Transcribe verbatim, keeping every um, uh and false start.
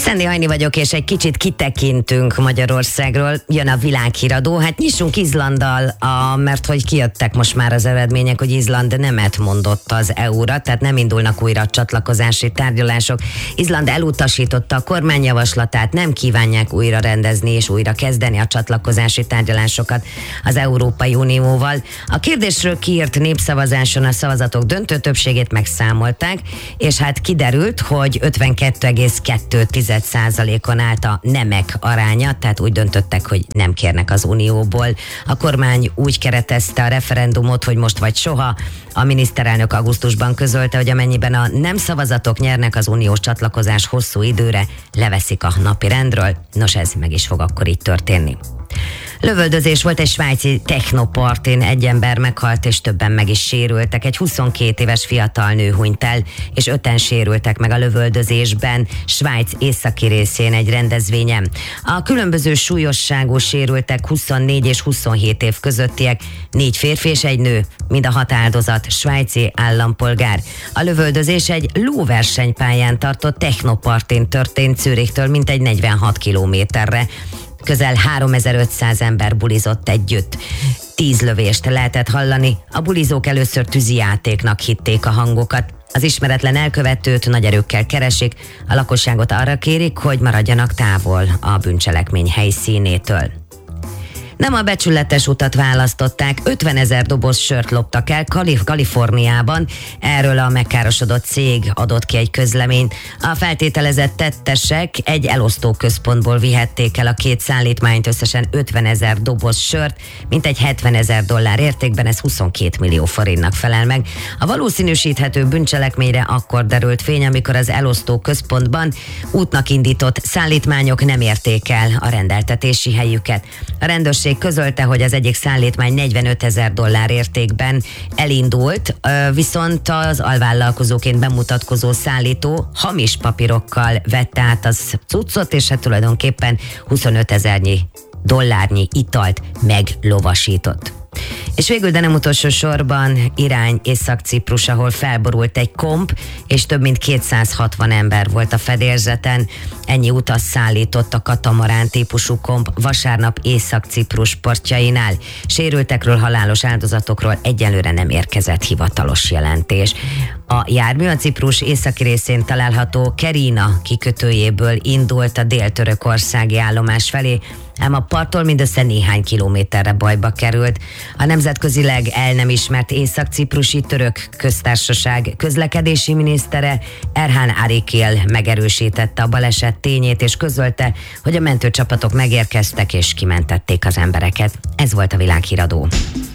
Szendi Hajni vagyok, és egy kicsit kitekintünk Magyarországról. Jön a világhíradó. Hát nyissunk Izlanddal, a, mert hogy kijöttek most már az eredmények, hogy Izland nemet mondott az é u-ra, tehát nem indulnak újra a csatlakozási tárgyalások. Izland elutasította a kormányjavaslatát, nem kívánják újra rendezni és újra kezdeni a csatlakozási tárgyalásokat az Európai Unióval. A kérdésről kiírt népszavazáson a szavazatok döntő többségét megszámolták, és hát kiderült, hogy ötvenkettő egész kettő százalékon állt a nemek aránya, tehát úgy döntöttek, hogy nem kérnek az Unióból. A kormány úgy keretezte a referendumot, hogy most vagy soha. A miniszterelnök augusztusban közölte, hogy amennyiben a nem szavazatok nyernek, az uniós csatlakozás hosszú időre leveszik a napirendről. Nos, ez meg is fog akkor így történni. Lövöldözés volt egy svájci technopartin, egy ember meghalt és többen meg is sérültek. Egy huszonkét éves fiatal nő hunyt el, és öten sérültek meg a lövöldözésben Svájc északi részén egy rendezvényen. A különböző súlyosságú sérültek huszonnégy és huszonhét év közöttiek, négy férfi és egy nő, mind a hat áldozat svájci állampolgár. A lövöldözés egy lóversenypályán tartott technopartin történt Zürichtől mintegy negyvenhat kilométerre. Közel háromezer-ötszáz ember bulizott együtt. Tíz lövést lehetett hallani, a bulizók először tűzijátéknak hitték a hangokat. Az ismeretlen elkövetőt nagy erőkkel keresik, a lakosságot arra kérik, hogy maradjanak távol a bűncselekmény helyszínétől. Nem a becsületes utat választották, ötvenezer doboz sört loptak el Kalif- Kaliforniában. Erről a megkárosodott cég adott ki egy közleményt. A feltételezett tettesek egy elosztóközpontból vihették el a két szállítmányt, összesen ötvenezer doboz sört, mintegy hetvenezer dollár értékben, ez huszonkét millió forintnak felel meg. A valószínűsíthető bűncselekményre akkor derült fény, amikor az elosztóközpontban útnak indított szállítmányok nem érték el a rendeltetési helyüket. A rendőrség közölte, hogy az egyik szállítmány negyvenötezer dollár értékben elindult, viszont az alvállalkozóként bemutatkozó szállító hamis papírokkal vette át az cuccot, és hát tulajdonképpen huszonötezernyi dollárnyi italt meglovasított. És végül, de nem utolsó sorban, irány Észak-Ciprus, ahol felborult egy komp, és több mint kétszázhatvan ember volt a fedélzeten. Ennyi utas szállított a katamarán típusú komp vasárnap Észak-Ciprus partjainál. Sérültekről, halálos áldozatokról egyelőre nem érkezett hivatalos jelentés. A jármű a Ciprus északi részén található Kerina kikötőjéből indult a dél-törökországi állomás felé, ám a parttól mindössze néhány kilométerre bajba került. A nemzetközileg el nem ismert észak-ciprusi török köztársaság közlekedési minisztere Erhan Arikil megerősítette a baleset tényét, és közölte, hogy a mentőcsapatok megérkeztek és kimentették az embereket. Ez volt a világhíradó.